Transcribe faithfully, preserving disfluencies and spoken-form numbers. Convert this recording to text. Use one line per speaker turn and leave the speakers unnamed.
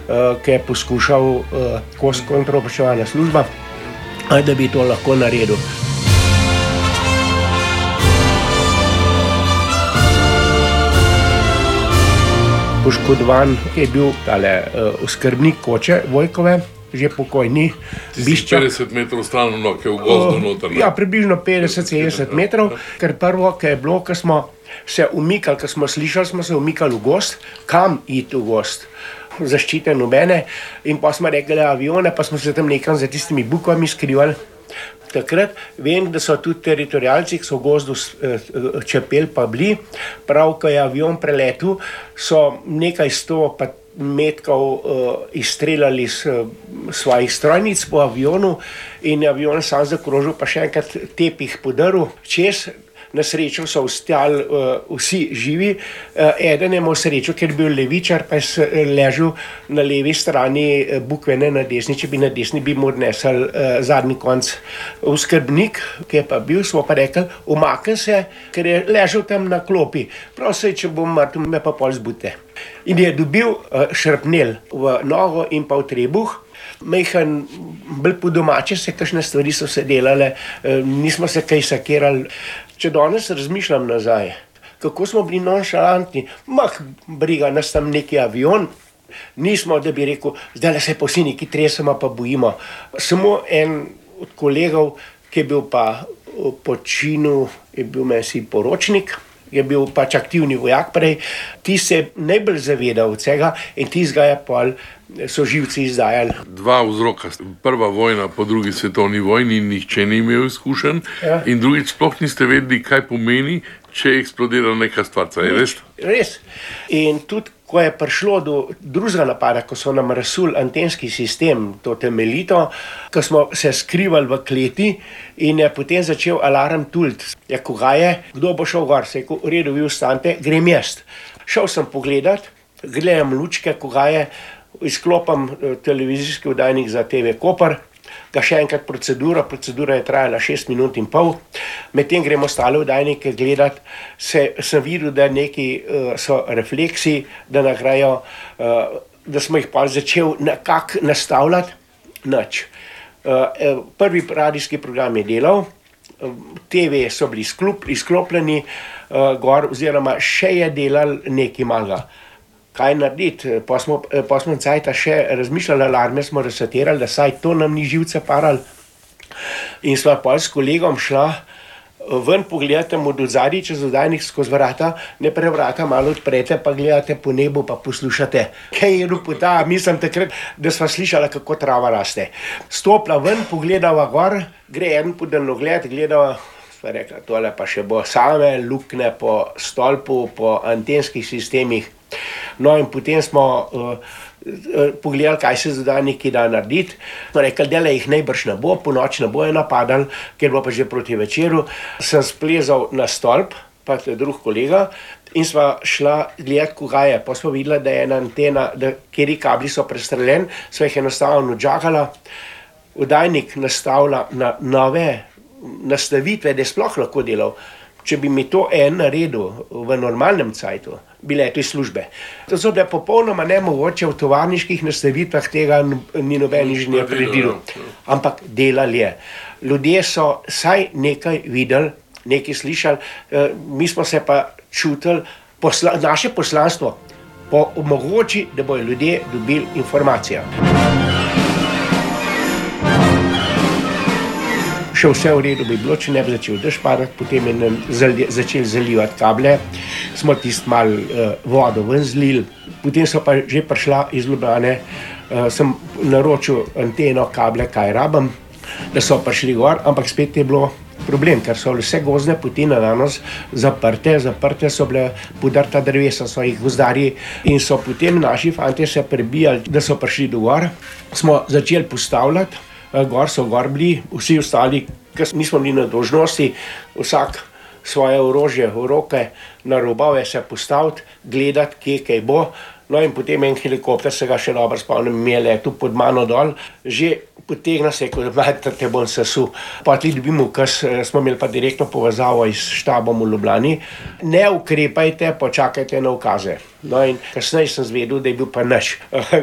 ki je poskušal kos kontraobveščevalna služba, da bi to lahko naredil. Poškodovan je bil tale oskrbnik koče Vojkove, že pokojni Biščak.
petdeset metrov stran, no, ki je v gozdu noter.
Ja, približno petdeset do sedemdeset metrov, ker prvo, ki je bilo, ko smo se umikali, ko smo slišali, smo se umikali v gost, kam iti v gost, zaščite nobene, in pa smo rekli avione, pa smo se tam nekam za tistimi bukvami skrivali. Takrat vem, da so tudi teritorialci, ki so v gozdu čepeli pa bili, prav, ko je avion preletel, so nekaj sto pa metkov uh, izstreljali s uh, svojih strojnic po avionu in avion sam zakrožil, pa še enkrat tepih podaril čez. Na srečo so ostali uh, vsi živi, uh, eden je imel srečo, ker je bil levičar, pa je ležal na levi strani uh, bukve, ne na desni, če bi na desni bi mu odnesel uh, zadnji konc. Oskrbnik, ki je pa bil, smo pa rekli, umakni se, ker je ležal tam na klopi. Prav se, če bom mrtev, me pa pol zbudite. In je dobil uh, šrapnel v nogo in pa v trebuh. Majhen, bolj po domače se kakšne stvari so se delale, uh, nismo se kaj sakirali. Če danes razmišljam nazaj, kako smo bili nonšalantni, mah, briga, nas tam neki avion, nismo, da bi rekel, zdaj se pa vsi neki tresemo pa bojimo. Samo en od kolegov, ki je bil pa počinu, je bil meni poročnik, je bil pač aktivni vojak prej, ti se je najbolj zavedal od vsega in ti ga je pol so živci izdajali.
Dva vzroka. Prva vojna po drugi svetovni vojni, nihče ni imel izkušenj, ja. In drugič sploh niste vedeli, kaj pomeni, če je eksplodira neka stvarca, je res?
Res. In tudi, ko je prišlo do drugega napada, ko so nam razsuli antenski sistem, to temeljito, ko smo se skrivali v kleti in je potem začel alarm tuliti. Ja, ko ga je, kdo bo šel gor, se je v redu, vi vstante, grem jaz. Šel sem pogledat, gledam lučke, ko ga je, izklopam televizijski oddajnik za T V Koper, ga še enkrat procedura, procedura je trajala šest minut in pol, medtem gremo ostale oddajnike gledat, se, sem videl, da neki uh, so refleksi, da nagrajo, uh, da smo jih pa začel nekako nastavljati, nič. Uh, prvi radijski program je delal, T V so bili izklop, izklopljeni, uh, gor, oziroma še je delal neki maga. Kaj narediti? Pa smo, pa smo cajta še razmišljali, alarme smo resetirali, da saj to nam ni živce parali. In sva pa s kolegom šla ven pogledati mu do zadnji, čez oddajnik skozi vrata, ne pre vrata malo odprete, pa gledate po nebu, pa poslušate. Kaj je rupota, mislim takrat, da sva slišala, kako trava raste. Stopla ven, pogledava gor, gre en po daljnogled, gledava, sva rekla, tole pa še bo same lukne po stolpu, po antenskih sistemih. No in potem smo uh, uh, pogledali, kaj se zdaj neki da narediti. Smo rekli, da jih najbrž ne bo, po noč ne bojo napadali, ker bo pa že proti večeru. Sem splezal na stolp, pa drug kolega, in sva šla gledati, koga je. Pa smo videli, da je ena antena, da kjeri kabli so prestreljeni, sva jih enostavno odžagala. Oddajnik nastavlja na nove nastavitve, da je sploh lahko delal. Če bi mi to en naredil v normalnem cajtu, bile to službe. To so bile popolnoma nemogoče, v tovarniških nastavitvah tega ni noben inženir prediral. Ampak delali je. Ljudje so saj nekaj videli, nekaj slišali, mi smo se pa čutili, posla, naše poslanstvo pa omogoči, da bojo ljudje dobili informacijo. Še vse v redu bi bilo, če ne bi začel dež padati, potem je nam začel zalivati kable, smo tisti malo uh, vodo ven zlili, potem so pa že prišla iz Ljubljane, uh, sem naročil anteno, kable, kaj rabim, da so prišli gor, ampak spet je bilo problem, ker so vse gozdne poti na danes zaprte, zaprte so bile podarta drevesa, so jih gozdarji in so potem naši fantje se prebijali, da so prišli do gor, smo začeli postavljati. Gor so gor bili, vsi ostali, ker nismo bili na dolžnosti, vsak svoje orožje v roke, na robove se postaviti, gledati, kje kaj bo. No in potem en helikopter, se ga še dobro spomnim, je letel pod mano dol, že potegna se, ko te bom sesul. Pa tudi dobimo, ker smo imeli pa direktno povezavo s štabom v Ljubljani. Ne ukrepajte, počakajte na ukaze. No in kasneje sem zvedel, da je bil pa naš